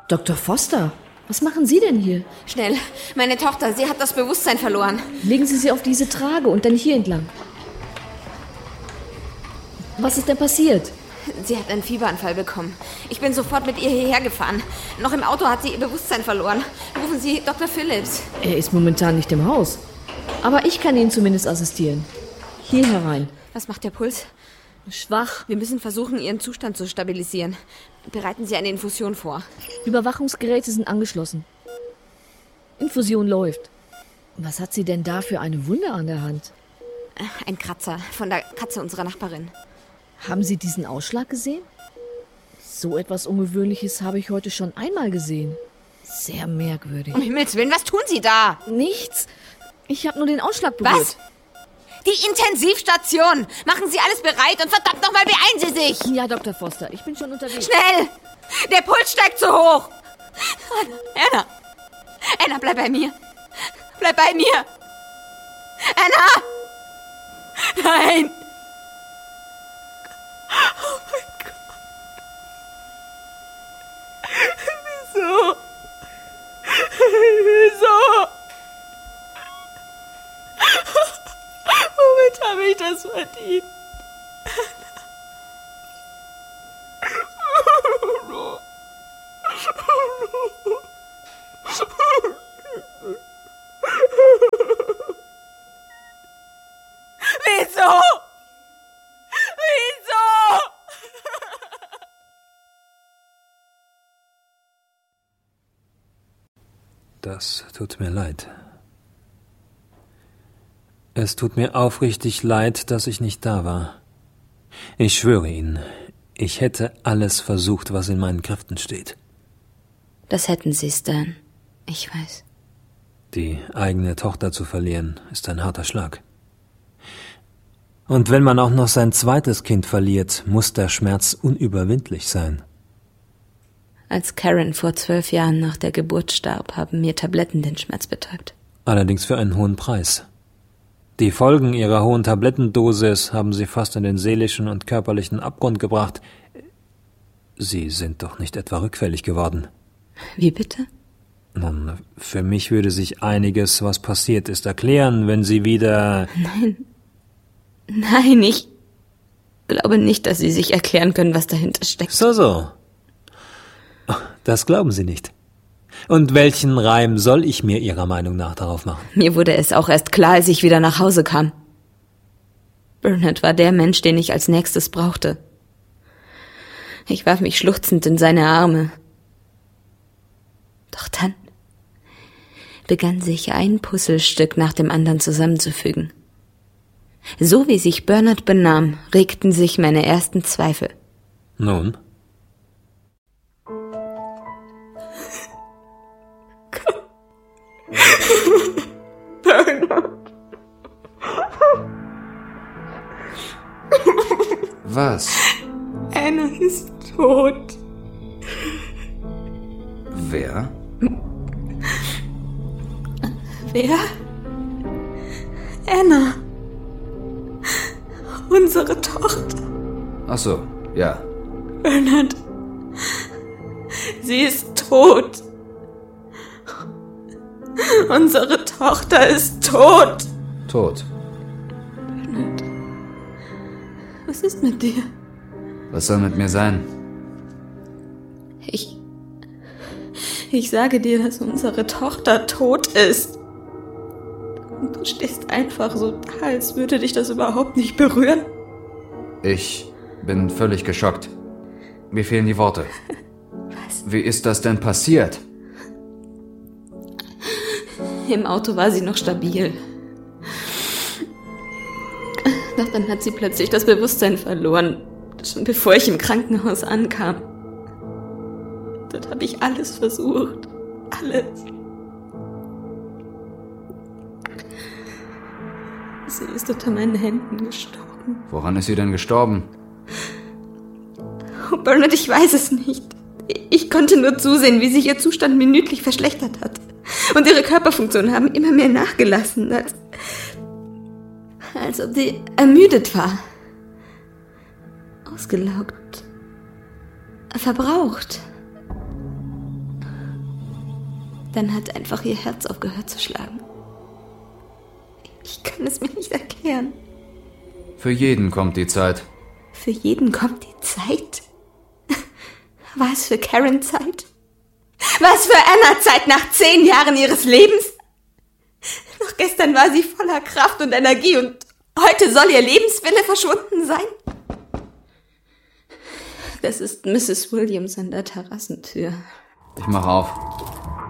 Dr. Foster, was machen Sie denn hier? Schnell, meine Tochter, sie hat das Bewusstsein verloren. Legen Sie sie auf diese Trage und dann hier entlang. Was ist denn passiert? Sie hat einen Fieberanfall bekommen. Ich bin sofort mit ihr hierher gefahren. Noch im Auto hat sie ihr Bewusstsein verloren. Rufen Sie Dr. Phillips. Er ist momentan nicht im Haus. Aber ich kann Ihnen zumindest assistieren. Hier herein. Was macht der Puls? Schwach. Wir müssen versuchen, Ihren Zustand zu stabilisieren. Bereiten Sie eine Infusion vor. Überwachungsgeräte sind angeschlossen. Infusion läuft. Was hat sie denn da für eine Wunde an der Hand? Ein Kratzer von der Katze unserer Nachbarin. Haben Sie diesen Ausschlag gesehen? So etwas Ungewöhnliches habe ich heute schon einmal gesehen. Sehr merkwürdig. Um Himmels Willen, was tun Sie da? Nichts. Ich habe nur den Ausschlag berührt. Was? Die Intensivstation! Machen Sie alles bereit und verdammt nochmal beeilen Sie sich! Ja, Dr. Foster, ich bin schon unterwegs. Schnell! Der Puls steigt zu hoch! Anna! Anna, bleib bei mir! Bleib bei mir! Anna! Nein! Oh mein Gott! Wieso? Wieso? Womit habe ich das verdient? Wieso? Wieso? Das tut mir leid. Es tut mir aufrichtig leid, dass ich nicht da war. Ich schwöre Ihnen, ich hätte alles versucht, was in meinen Kräften steht. Das hätten Sie, Stan. Ich weiß. Die eigene Tochter zu verlieren, ist ein harter Schlag. Und wenn man auch noch sein zweites Kind verliert, muss der Schmerz unüberwindlich sein. Als Karen vor 12 Jahren nach der Geburt starb, haben mir Tabletten den Schmerz betäubt. Allerdings für einen hohen Preis. Die Folgen ihrer hohen Tablettendosis haben sie fast in den seelischen und körperlichen Abgrund gebracht. Sie sind doch nicht etwa rückfällig geworden. Wie bitte? Nun, für mich würde sich einiges, was passiert ist, erklären, wenn Sie wieder... Nein, ich glaube nicht, dass Sie sich erklären können, was dahinter steckt. So. Das glauben Sie nicht. Und welchen Reim soll ich mir Ihrer Meinung nach darauf machen? Mir wurde es auch erst klar, als ich wieder nach Hause kam. Bernard war der Mensch, den ich als nächstes brauchte. Ich warf mich schluchzend in seine Arme. Doch dann begann sich ein Puzzlestück nach dem anderen zusammenzufügen. So wie sich Bernard benahm, regten sich meine ersten Zweifel. Nun? Bernard. Was? Anna ist tot. Wer? Wer? Anna. Unsere Tochter. Ach so, ja. Bernard. Sie ist tot. Unsere Tochter ist tot. Tot. Bernard. Was ist mit dir? Was soll mit mir sein? Ich sage dir, dass unsere Tochter tot ist. Und du stehst einfach so da, als würde dich das überhaupt nicht berühren. Ich bin völlig geschockt. Mir fehlen die Worte. Was? Wie ist das denn passiert? Im Auto war sie noch stabil. Doch dann hat sie plötzlich das Bewusstsein verloren. Schon bevor ich im Krankenhaus ankam. Dort habe ich alles versucht. Alles. Sie ist unter meinen Händen gestorben. Woran ist sie denn gestorben? Oh, Bernard, ich weiß es nicht. Ich konnte nur zusehen, wie sich ihr Zustand minütlich verschlechtert hat. Und ihre Körperfunktionen haben immer mehr nachgelassen, als ob sie ermüdet war. Ausgelaugt. Verbraucht. Dann hat einfach ihr Herz aufgehört zu schlagen. Ich kann es mir nicht erklären. Für jeden kommt die Zeit. Für jeden kommt die Zeit? War es für Karen Zeit? War es für Anna Zeit nach 10 Jahren ihres Lebens? Noch gestern war sie voller Kraft und Energie und heute soll ihr Lebenswille verschwunden sein? Das ist Mrs. Williams an der Terrassentür. Ich mach auf.